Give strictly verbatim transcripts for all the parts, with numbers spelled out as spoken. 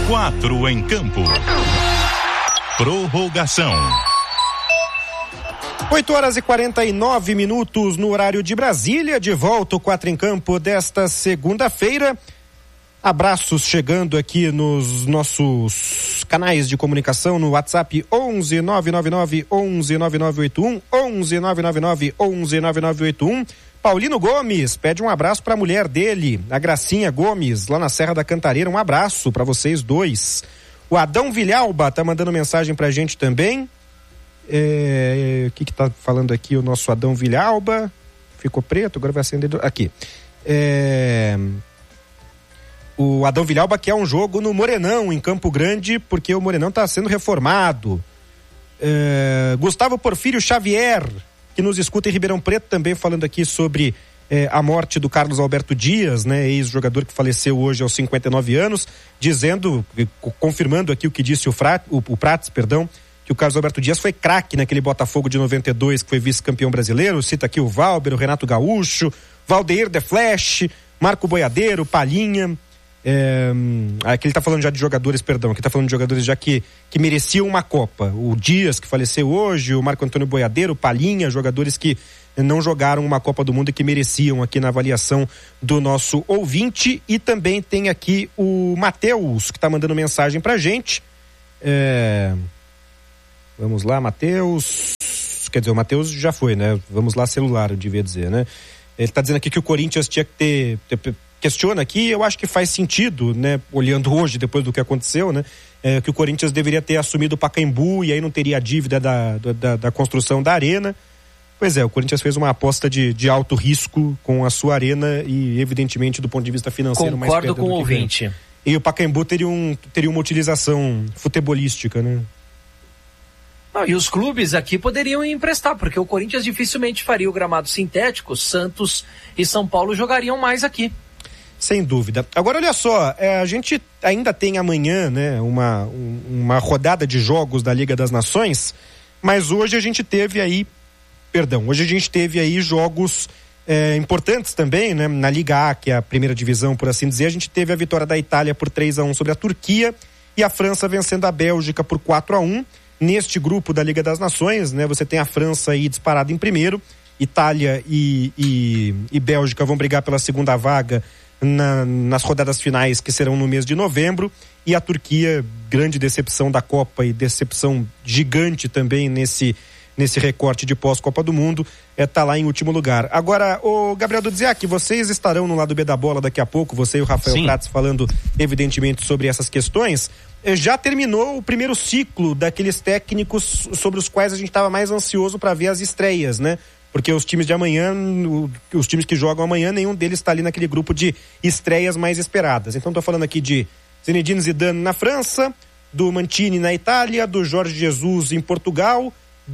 Quatro em campo. Prorrogação. oito horas e quarenta e nove minutos no horário de Brasília. De volta o Quatro em Campo desta segunda-feira. Abraços chegando aqui nos nossos canais de comunicação no WhatsApp onze nove nove nove onze nove nove oito um, onze nove nove nove onze nove nove oito um. Paulino Gomes pede um abraço para a mulher dele, a Gracinha Gomes, lá na Serra da Cantareira. Um abraço para vocês dois. O Adão Vilhalba tá mandando mensagem pra gente também. É, o que que tá falando aqui o nosso Adão Vilhalba? Ficou preto, agora vai acender. Aqui. É... O Adão Vilhalba quer um jogo no Morenão, em Campo Grande, porque o Morenão está sendo reformado. É, Gustavo Porfírio Xavier, que nos escuta em Ribeirão Preto, também falando aqui sobre é, a morte do Carlos Alberto Dias, né, ex-jogador que faleceu hoje aos cinquenta e nove anos, dizendo, confirmando aqui o que disse o, Fra, o, o Prats, perdão, que o Carlos Alberto Dias foi craque naquele Botafogo de noventa e dois, que foi vice-campeão brasileiro. Cita aqui o Valber, o Renato Gaúcho, Valdeir The Flash, Marco Boiadeiro, Palhinha. É, aqui ele tá falando já de jogadores, perdão, aqui tá falando de jogadores já que, que mereciam uma Copa. O Dias, que faleceu hoje, o Marco Antônio Boiadeiro, o Palhinha, jogadores que não jogaram uma Copa do Mundo e que mereciam aqui na avaliação do nosso ouvinte. E também tem aqui o Matheus, que tá mandando mensagem pra gente. É, vamos lá, Matheus. Quer dizer, o Matheus já foi, né? Vamos lá, celular, eu devia dizer, né? Ele tá dizendo aqui que o Corinthians tinha que ter... ter questiona aqui, eu acho que faz sentido, né, olhando hoje, depois do que aconteceu, né, é, que o Corinthians deveria ter assumido o Pacaembu e aí não teria a dívida da, da, da construção da arena. Pois é, o Corinthians fez uma aposta de, de alto risco com a sua arena e, evidentemente, do ponto de vista financeiro, mais Concordo com o ouvinte. Ganha. E o Pacaembu teria, um, teria uma utilização futebolística, né? Não, e os clubes aqui poderiam emprestar, porque o Corinthians dificilmente faria o gramado sintético, Santos e São Paulo jogariam mais aqui. Sem dúvida. Agora, olha só, é, a gente ainda tem amanhã, né, uma, um, uma rodada de jogos da Liga das Nações, mas hoje a gente teve aí, perdão, hoje a gente teve aí jogos é, importantes também, né, na Liga A, que é a primeira divisão, por assim dizer. A gente teve a vitória da Itália por três a um sobre a Turquia e a França vencendo a Bélgica por quatro a um. Neste grupo da Liga das Nações, né, você tem a França aí disparada em primeiro, Itália e, e, e Bélgica vão brigar pela segunda vaga Na, nas rodadas finais, que serão no mês de novembro, e a Turquia, grande decepção da Copa e decepção gigante também nesse, nesse recorte de pós-Copa do Mundo, é, tá lá em último lugar. Agora, o Gabriel Dudziak, vocês estarão no lado B da bola daqui a pouco, você e o Rafael Prats falando evidentemente sobre essas questões. Já terminou o primeiro ciclo daqueles técnicos sobre os quais a gente estava mais ansioso para ver as estreias, né? Porque os times de amanhã, os times que jogam amanhã, nenhum deles está ali naquele grupo de estreias mais esperadas. Então estou falando aqui de Zinedine Zidane na França, do Mancini na Itália, do Jorge Jesus em Portugal,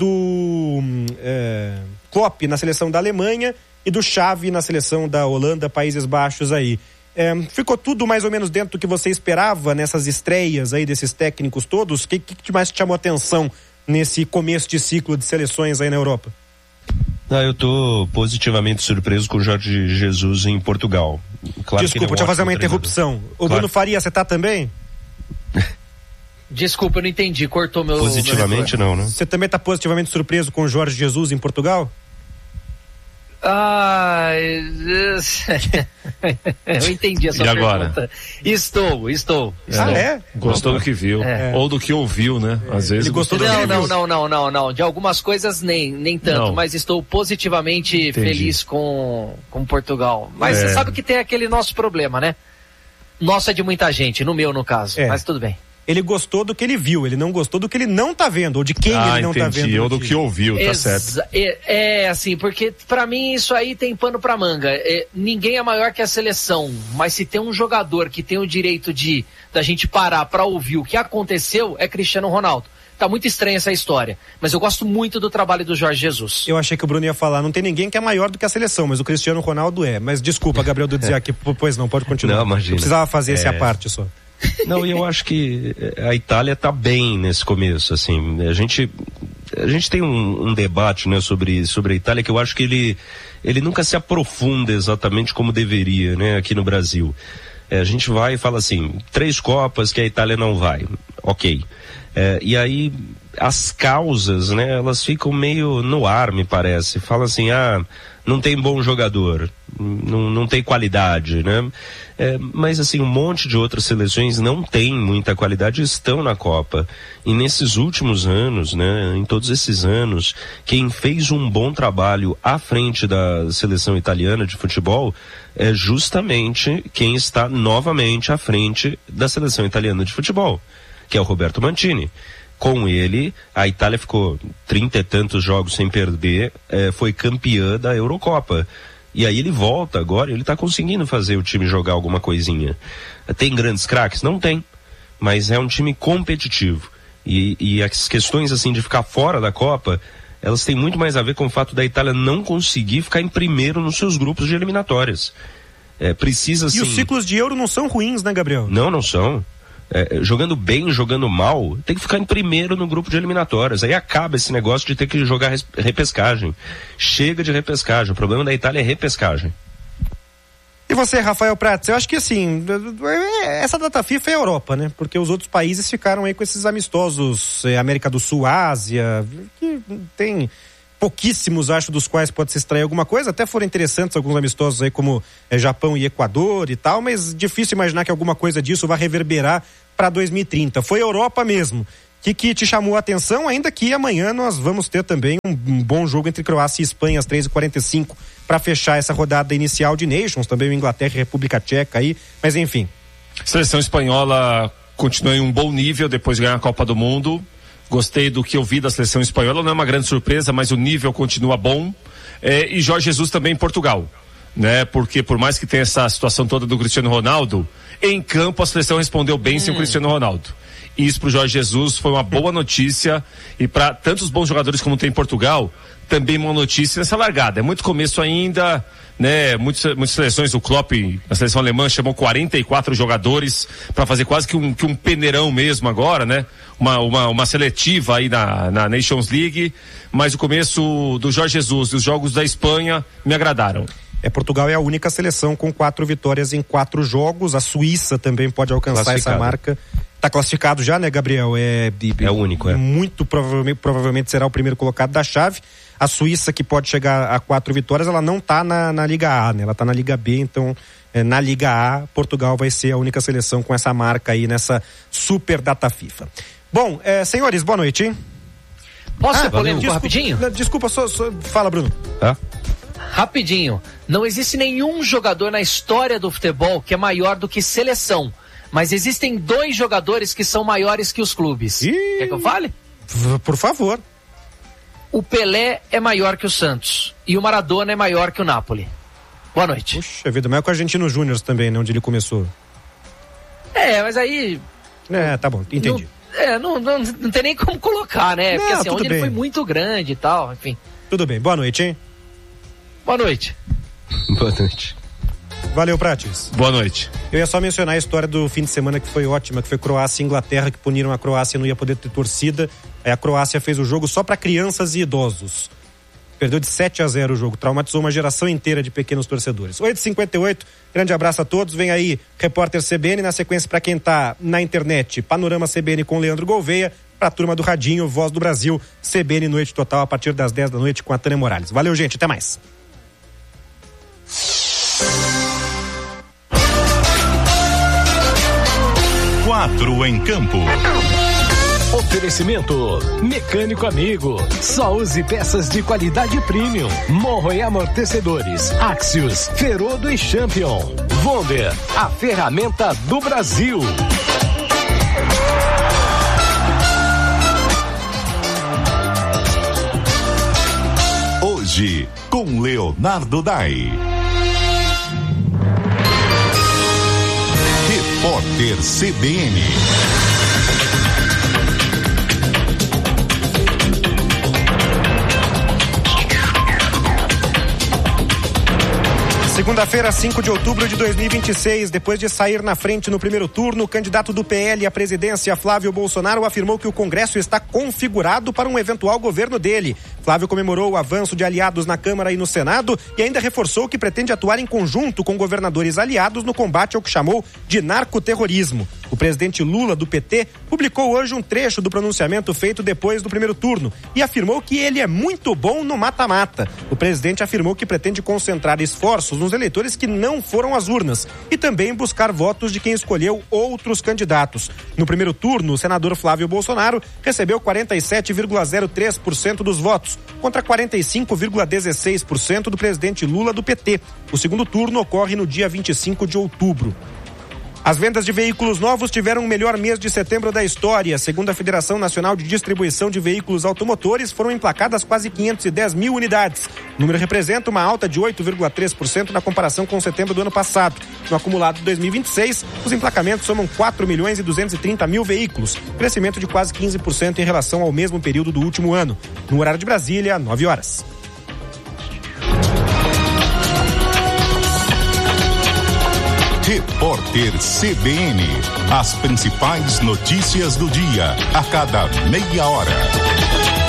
do é, Klopp na seleção da Alemanha e do Xavi na seleção da Holanda, Países Baixos aí. É, ficou tudo mais ou menos dentro do que você esperava nessas estreias aí desses técnicos todos? O que, que mais te chamou a atenção nesse começo de ciclo de seleções aí na Europa? Ah, eu tô positivamente surpreso com o Jorge Jesus em Portugal. Claro. Desculpa, deixa eu fazer uma interrupção. O claro. Bruno Faria, você tá também? Desculpa, eu não entendi, cortou meu... Positivamente meu... não, né? Você também tá positivamente surpreso com o Jorge Jesus em Portugal? Ah, eu entendi a sua e agora? pergunta. Estou, estou. estou. Ah, é? Gostou do que viu. É. Ou do que ouviu, né? É. Às vezes. Ele gostou do não, que não, viu. não, não, não, não. De algumas coisas nem, nem tanto, não. mas estou positivamente Entendi. feliz com, com Portugal. Mas é. Você sabe que tem aquele nosso problema, né? Nosso é de muita gente, no meu no caso, é. Mas tudo bem. Ele gostou do que ele viu, ele não gostou do que ele não tá vendo, ou de quem ah, ele não entendi. tá vendo. Ou do que ouviu, tá Exa- certo. É, é assim, porque pra mim isso aí tem pano pra manga. É, ninguém é maior que a seleção, mas se tem um jogador que tem o direito de da gente parar pra ouvir o que aconteceu, é Cristiano Ronaldo. Tá muito estranha essa história, mas eu gosto muito do trabalho do Jorge Jesus. Eu achei que o Bruno ia falar, não tem ninguém que é maior do que a seleção, mas o Cristiano Ronaldo é. Mas desculpa, Gabriel, do dizer aqui, pois não, pode continuar. Não, imagina. Eu precisava fazer é... essa parte só. Não, eu acho que a Itália está bem nesse começo, assim, a gente, a gente tem um, um debate, né, sobre, sobre a Itália que eu acho que ele, ele nunca se aprofunda exatamente como deveria, né, aqui no Brasil. É, a gente vai e fala assim, três Copas que a Itália não vai, ok. É, e aí as causas, né, elas ficam meio no ar, me parece. Fala assim, ah, não tem bom jogador, não, não tem qualidade, né? É, mas assim, um monte de outras seleções não tem muita qualidade e estão na Copa. E nesses últimos anos, né, em todos esses anos, quem fez um bom trabalho à frente da seleção italiana de futebol é justamente quem está novamente à frente da seleção italiana de futebol, que é o Roberto Mantini. Com ele, a Itália ficou trinta e tantos jogos sem perder, eh, foi campeã da Eurocopa. E aí ele volta agora, ele está conseguindo fazer o time jogar alguma coisinha. Tem grandes craques? Não tem. Mas é um time competitivo. E, e as questões assim de ficar fora da Copa, elas têm muito mais a ver com o fato da Itália não conseguir ficar em primeiro nos seus grupos de eliminatórias. É, precisa assim... E os ciclos de Euro não são ruins, né, Gabriel? Não, não são. É, jogando bem, jogando mal, tem que ficar em primeiro no grupo de eliminatórias. Aí acaba esse negócio de ter que jogar repescagem. Chega de repescagem. O problema da Itália é repescagem. E você, Rafael Prats, eu acho que assim, essa data FIFA é a Europa, né? Porque os outros países ficaram aí com esses amistosos, é, América do Sul, Ásia, que tem pouquíssimos, acho, dos quais pode se extrair alguma coisa. Até foram interessantes alguns amistosos aí, como é, Japão e Equador e tal, mas difícil imaginar que alguma coisa disso vai reverberar para dois mil e trinta. Foi a Europa mesmo. O que, que te chamou a atenção? Ainda que amanhã nós vamos ter também um, um bom jogo entre Croácia e Espanha às três e quarenta e cinco para fechar essa rodada inicial de Nations, também Inglaterra e República Tcheca aí, mas enfim. A seleção espanhola continua em um bom nível depois de ganhar a Copa do Mundo. Gostei do que eu vi da seleção espanhola, não é uma grande surpresa, mas o nível continua bom. É, e Jorge Jesus também em Portugal, né? Porque por mais que tenha essa situação toda do Cristiano Ronaldo, em campo a seleção respondeu bem hum. sem o Cristiano Ronaldo. E isso pro Jorge Jesus foi uma boa notícia, e para tantos bons jogadores como tem em Portugal, também uma notícia nessa largada. É muito começo ainda, né? Muitas, muitas seleções, o Klopp, a seleção alemã, chamou quarenta e quatro jogadores para fazer quase que um, que um peneirão mesmo agora, né? Uma, uma, uma seletiva aí na, na Nations League, mas o começo do Jorge Jesus e os jogos da Espanha me agradaram. É, Portugal é a única seleção com quatro vitórias em quatro jogos. A Suíça também pode alcançar essa marca. Tá classificado já, né, Gabriel? É, é o único, é. Muito provavelmente, provavelmente será o primeiro colocado da chave. A Suíça, que pode chegar a quatro vitórias, ela não tá na, na Liga A, né? Ela tá na Liga B, então é, na Liga A, Portugal vai ser a única seleção com essa marca aí nessa super data FIFA. Bom, é, senhores, boa noite, hein? Posso ser polêmico desculpa, rapidinho? Desculpa, só, só, fala, Bruno. Tá? Rapidinho. Não existe nenhum jogador na história do futebol que é maior do que seleção. Mas existem dois jogadores que são maiores que os clubes. Ih, quer que eu fale? Por favor. O Pelé é maior que o Santos. E o Maradona é maior que o Napoli. Boa noite. Puxa vida, maior que o Argentino Júnior também, né? Onde ele começou. É, mas aí... É, tá bom, entendi. Não, é, não, não, não tem nem como colocar, né? Não, porque assim, onde bem. ele foi muito grande e tal, enfim. Tudo bem, boa noite, hein? Boa noite. Boa noite. Valeu, Prates. Boa noite. Eu ia só mencionar a história do fim de semana que foi ótima, que foi Croácia e Inglaterra, que puniram a Croácia, não ia poder ter torcida. Aí a Croácia fez o jogo só para crianças e idosos. Perdeu de sete a zero o jogo, traumatizou uma geração inteira de pequenos torcedores. oito e cinquenta e oito, grande abraço a todos. Vem aí, repórter C B N, na sequência para quem tá na internet, Panorama C B N com Leandro Gouveia, pra turma do Radinho, Voz do Brasil, C B N Noite Total a partir das dez da noite com a Tânia Morales. Valeu, gente, até mais. Quatro em campo. Oferecimento Mecânico Amigo. Só use peças de qualidade premium. Morro e amortecedores. Axios, Ferodo e Champion. Wonder, a ferramenta do Brasil. Hoje, com Leonardo Dai. Repórter C B N. Segunda-feira, cinco de outubro de dois mil e vinte e seis, depois de sair na frente no primeiro turno, o candidato do P L à presidência, Flávio Bolsonaro, afirmou que o Congresso está configurado para um eventual governo dele. Flávio comemorou o avanço de aliados na Câmara e no Senado e ainda reforçou que pretende atuar em conjunto com governadores aliados no combate ao que chamou de narcoterrorismo. O presidente Lula, do P T, publicou hoje um trecho do pronunciamento feito depois do primeiro turno e afirmou que ele é muito bom no mata-mata. O presidente afirmou que pretende concentrar esforços nos eleitores que não foram às urnas e também buscar votos de quem escolheu outros candidatos. No primeiro turno, o senador Flávio Bolsonaro recebeu quarenta e sete vírgula zero três por cento dos votos, contra quarenta e cinco vírgula dezesseis por cento do presidente Lula, do P T. O segundo turno ocorre no dia vinte e cinco de outubro. As vendas de veículos novos tiveram o melhor mês de setembro da história. Segundo a Federação Nacional de Distribuição de Veículos Automotores, foram emplacadas quase quinhentas e dez mil unidades. O número representa uma alta de oito vírgula três por cento na comparação com setembro do ano passado. No acumulado de dois mil e vinte e seis, os emplacamentos somam quatro milhões e duzentos e trinta mil veículos, crescimento de quase quinze por cento em relação ao mesmo período do último ano. No horário de Brasília, nove horas. Repórter C B N. As principais notícias do dia, a cada meia hora.